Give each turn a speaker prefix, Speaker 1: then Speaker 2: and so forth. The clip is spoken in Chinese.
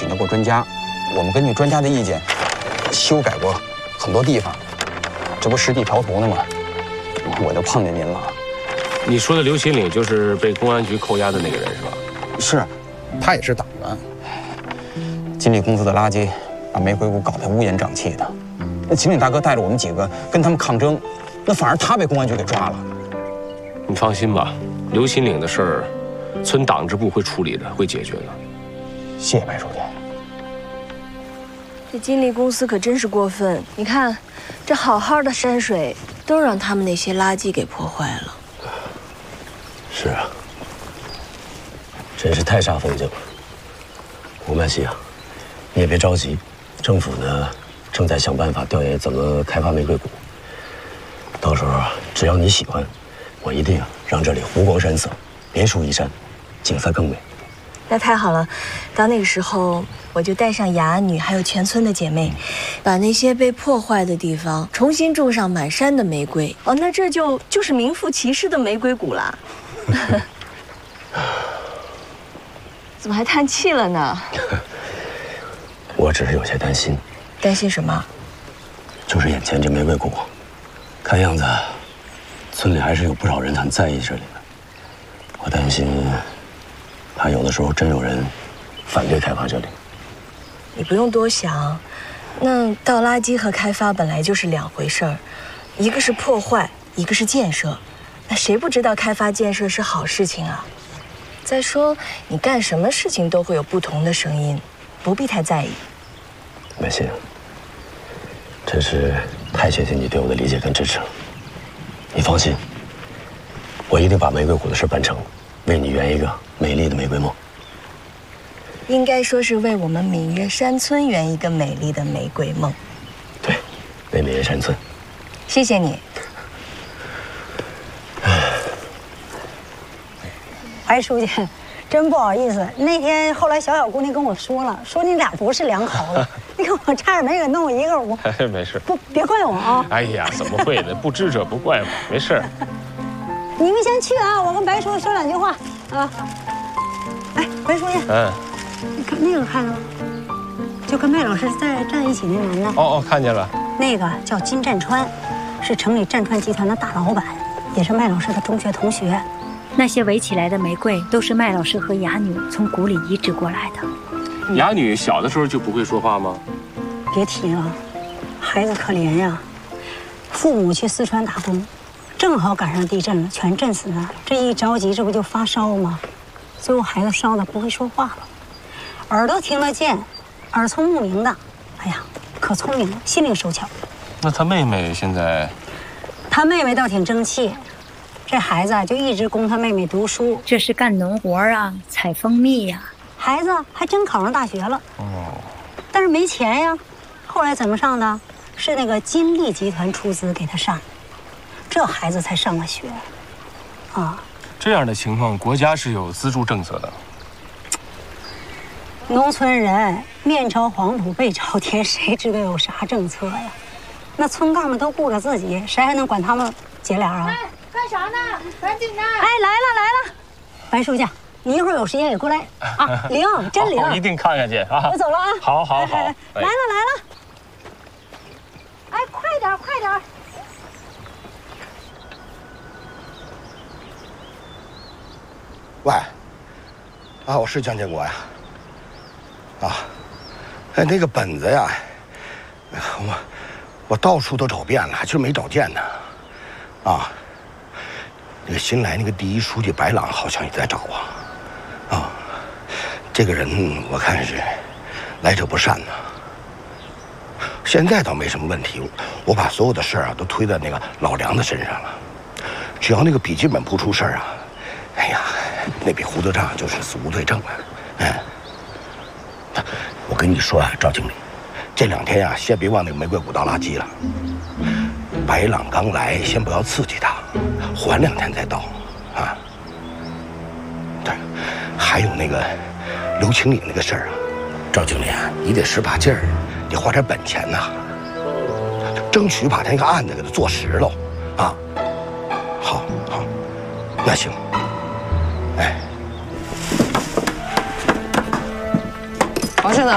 Speaker 1: 请的过专家，我们根据专家的意见修改过很多地方，这不实地调图呢吗？我就碰见您了。
Speaker 2: 你说的刘新岭就是被公安局扣押的那个人是吧？
Speaker 1: 是，他也是党员。金利公司的垃圾把玫瑰谷搞得乌烟瘴气的，那秦岭大哥带着我们几个跟他们抗争，那反而他被公安局给抓了。
Speaker 2: 你放心吧，刘新岭的事儿，村党支部会处理的，会解决的。
Speaker 1: 谢谢白书记。
Speaker 3: 这金利公司可真是过分，你看，这好好的山水都让他们那些垃圾给破坏了。
Speaker 4: 是啊，真是太煞风景了。吴曼西啊，你也别着急，政府呢正在想办法调研怎么开发玫瑰谷。到时候只要你喜欢，我一定让这里湖光山色，别树依山，景色更美。
Speaker 3: 那太好了，到那个时候我就带上雅女还有全村的姐妹，把那些被破坏的地方重新种上满山的玫瑰。哦，那这就是名副其实的玫瑰谷啦。怎么还叹气了呢？
Speaker 4: 我只是有些担心。
Speaker 3: 担心什么？
Speaker 4: 就是眼前这玫瑰谷，看样子村里还是有不少人很在意这里的。我担心，怕有的时候真有人反对开发这里。
Speaker 3: 你不用多想，那倒垃圾和开发本来就是两回事儿，一个是破坏，一个是建设。那谁不知道开发建设是好事情啊？再说，你干什么事情都会有不同的声音，不必太在意。
Speaker 4: 美心，真是太谢谢你对我的理解跟支持了。你放心，我一定把玫瑰谷的事办成，为你圆一个美丽的玫瑰梦。
Speaker 3: 应该说是为我们闽月山村圆一个美丽的玫瑰梦。
Speaker 4: 对，为闽月山村。
Speaker 3: 谢谢你。
Speaker 5: 白书记，真不好意思，那天后来小姑娘跟我说了，说你俩不是两口子，你看我差点没给弄一个屋。
Speaker 2: 没事，
Speaker 5: 不，别怪我啊。
Speaker 2: 哎呀，怎么会呢？不知者不怪嘛，没事。
Speaker 5: 你们先去啊，我跟白书记说两句话啊。哎，白书记，你看那个看了吗？就跟麦老师站一起那男的。
Speaker 2: 哦，看见了。
Speaker 5: 那个叫金占川，是城里占川集团的大老板，也是麦老师的中学同学。
Speaker 6: 那些围起来的玫瑰都是麦老师和雅女从谷里移植过来的。
Speaker 2: 雅女小的时候就不会说话吗？
Speaker 5: 别提了，孩子可怜呀。父母去四川打工，正好赶上地震了，全震死那儿。这一着急，这不就发烧吗？最后孩子烧的不会说话了，耳朵听得见，耳聪目明的。哎呀，可聪明了，心灵手巧。
Speaker 2: 那他妹妹现在？
Speaker 5: 他妹妹倒挺争气。这孩子就一直供他妹妹读书，
Speaker 6: 这是干农活啊，采蜂蜜呀。
Speaker 5: 孩子还真考上大学了，但是没钱呀。后来怎么上的？是那个金利集团出资给他上，这孩子才上了学。啊，
Speaker 2: 这样的情况，国家是有资助政策的。
Speaker 5: 农村人面朝黄土背朝天，谁知道有啥政策呀？那村干部都顾着自己，谁还能管他们姐俩啊？
Speaker 7: 干啥呢？赶紧的！
Speaker 5: 哎，来了！白书记，你一会儿有时间也过来啊！灵，真灵！
Speaker 2: 我一定看看去啊！
Speaker 5: 我走了啊！
Speaker 2: 好。
Speaker 5: 来了！哎，快点！
Speaker 8: 喂，啊，我是江建国呀。啊，哎，那个本子呀，我到处都找遍了，就是没找见呢。啊。那个新来那个第一书记白朗好像也在找啊，这个人我看是来者不善呢。现在倒没什么问题，我把所有的事儿啊都推在那个老梁的身上了。只要那个笔记本不出事儿啊，哎呀，那笔糊涂账就是死无对证了。我跟你说啊，赵经理，这2天啊，先别往那个玫瑰谷倒垃圾了。白朗刚来，先不要刺激他，缓2天再倒，啊。对，还有那个刘清岭那个事儿啊，赵经理啊，你得使把劲儿，得花点本钱呐，争取把他那个案子给他做实喽，啊。好，那行，哎。
Speaker 9: 王社长。